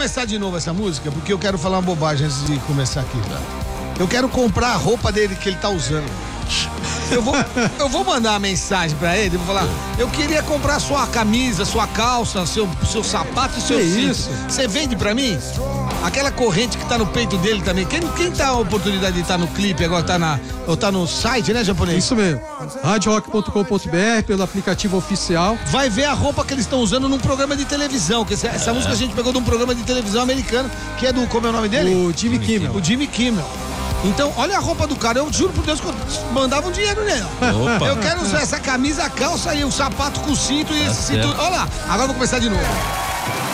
começar de novo essa música, porque eu quero falar uma bobagem antes de começar aqui. Eu quero comprar a roupa dele que ele tá usando. Eu vou mandar uma mensagem pra ele, vou falar, eu queria comprar sua camisa, sua calça, seu sapato e seu cinto. Isso? Você vende pra mim? Aquela corrente que tá no peito dele também. Quem tá a oportunidade de estar no clipe agora, tá no site, né, japonês? Isso mesmo. RadioRock.com.br, pelo aplicativo oficial. Vai ver a roupa que eles estão usando num programa de televisão. Que essa música a gente pegou de um programa de televisão americano, que é do, como é o nome dele? O Jimmy Kimmel. O Jimmy Kimmel. Então, olha a roupa do cara. Eu juro por Deus que eu mandava um dinheiro nele. Opa. Eu quero usar essa camisa, a calça e o sapato com o cinto e esse cinto. Olha lá, agora eu vou começar de novo.